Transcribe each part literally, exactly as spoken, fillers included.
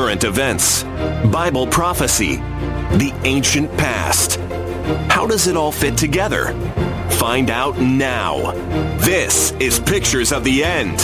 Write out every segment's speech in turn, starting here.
current events, Bible prophecy, the ancient past. How does it all fit together? Find out now. This is Pictures of the End.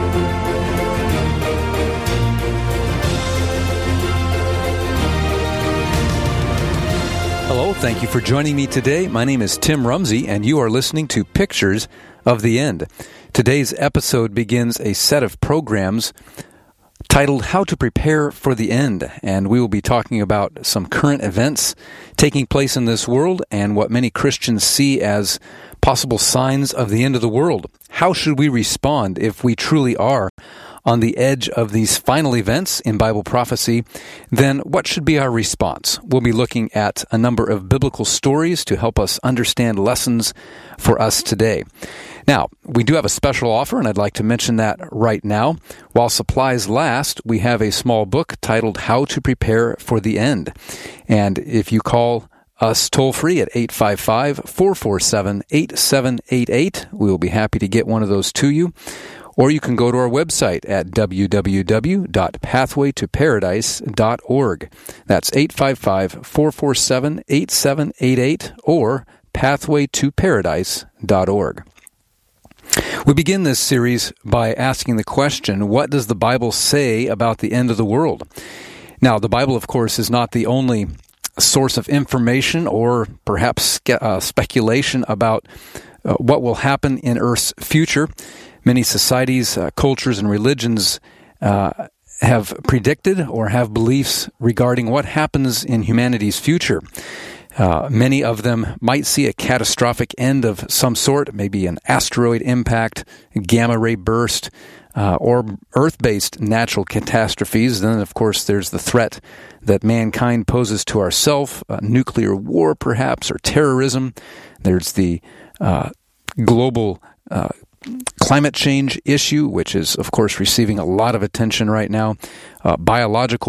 Hello, thank you for joining me today. My name is Tim Rumsey, and you are listening to Pictures of the End. Today's episode begins a set of programs titled How to Prepare for the End, and we will be talking about some current events taking place in this world and what many Christians see as possible signs of the end of the world. How should we respond if we truly are on the edge of these final events in Bible prophecy? Then what should be our response? We'll be looking at a number of biblical stories to help us understand lessons for us today. Now, we do have a special offer, and I'd like to mention that right now. While supplies last, we have a small book titled How to Prepare for the End. And if you call us toll-free at eight five five, four four seven, eight seven eight eight, we will be happy to get one of those to you. Or you can go to our website at w w w dot pathway to paradise dot org. That's eight five five, four four seven, eight seven eight eight or pathway to paradise dot org. We begin this series by asking the question, what does the Bible say about the end of the world? Now, the Bible, of course, is not the only source of information or perhaps uh, speculation about uh, what will happen in Earth's future. Many societies, uh, cultures, and religions uh, have predicted or have beliefs regarding what happens in humanity's future. Uh, many of them might see a catastrophic end of some sort, maybe an asteroid impact, gamma-ray burst, uh, or Earth-based natural catastrophes. Then, of course, there's the threat that mankind poses to ourselves, uh, nuclear war perhaps, or terrorism. There's the uh, global uh, climate change issue, which is, of course, receiving a lot of attention right now, uh, biological